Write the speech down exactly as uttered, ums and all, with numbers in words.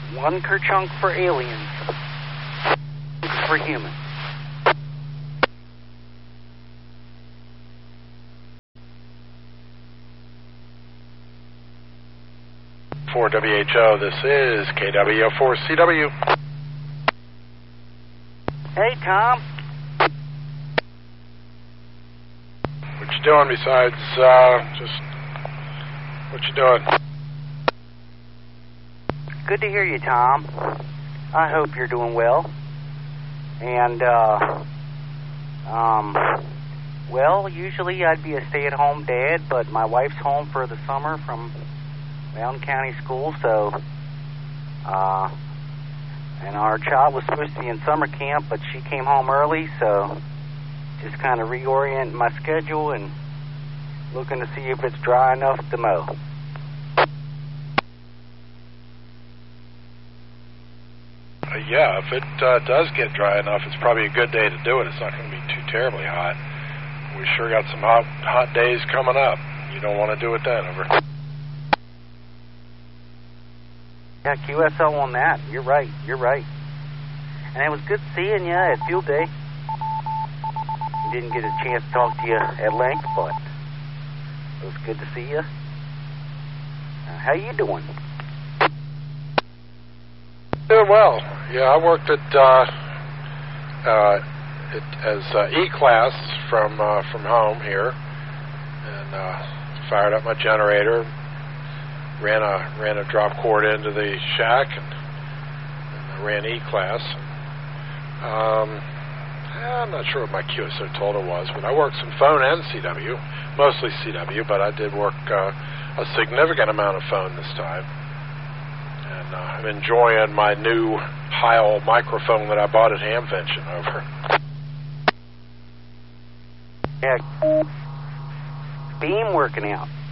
One Kerchunk for aliens. For humans. four W H O, this is K W four C W. Hey, Tom. What you doing besides, uh, just, what you doing? Good to hear you, Tom. I hope you're doing well. And, uh, um, well, usually I'd be a stay-at-home dad, but my wife's home for the summer from Mountain County School, so, uh, and our child was supposed to be in summer camp, but she came home early, so just kind of reorienting my schedule and looking to see if it's dry enough to mow. Uh, yeah, if it uh, does get dry enough, it's probably a good day to do it. It's not going to be too terribly hot. We sure got some hot hot days coming up. You don't want to do it then, over. Yeah, Q S O on that. You're right. You're right. And it was good seeing you at Field Day. Didn't get a chance to talk to you at length, but it was good to see you. Uh, how you doing? Doing well. Yeah, I worked at uh, uh, it, as uh, E-Class from uh, from home here, and uh, fired up my generator, ran a ran a drop cord into the shack, and, and I ran E-Class. Um, I'm not sure what my Q S O total was, but I worked some phone and C W, mostly C W, but I did work uh, a significant amount of phone this time. And uh, I'm enjoying my new Heil microphone that I bought at Hamvention over. Yeah. Beam working out.